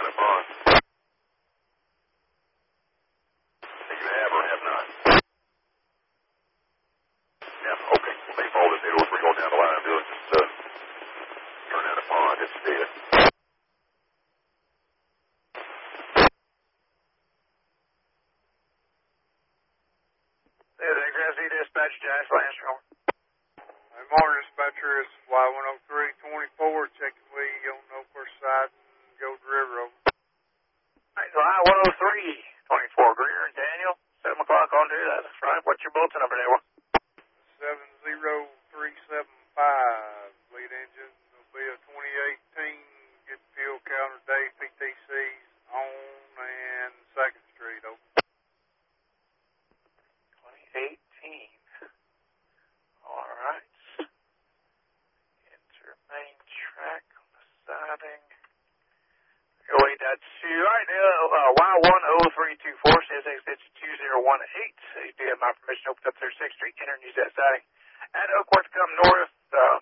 that pond. You have or have not? Yeah, okay. Well, they follow this 803 going down the line. Do it. Just turn down the pond. It's dead. There's a Grassy Dispatch, Josh Lanstrom. Good morning, dispatcher. It's Y10324, checking lead on Oakhurst side and Gold River. Over. Alright, so Y10324, Greer and Daniel, 7 o'clock on there. That's right. What's your bulletin number there? 70375. Lead engine will be a 2018. Get fuel counter day PTCs on and 2nd Street. Over. 2018. Alright. Enter main track on the siding. Wait, that's you. Alright, Y10324 says extension 2018. You do have my permission to open up their 6th Street, enter and use that siding. And Oakwood to come north,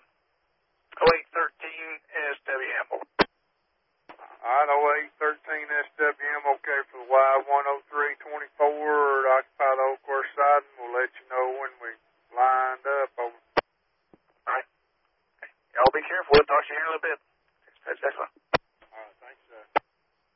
0813 SWM. Alright, 0813 SWM, okay for the Y10324. Occupy the Oakhurst side, and we'll let you know when we lined up. Over. Alright. Y'all be careful. We'll talk to you here in a little bit.